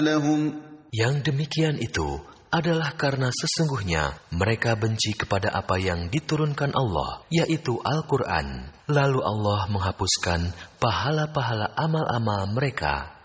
لهم Yang demikian itu adalah karena sesungguhnya mereka benci kepada apa yang diturunkan Allah, yaitu Al-Quran. Lalu Allah menghapuskan pahala-pahala amal-amal mereka.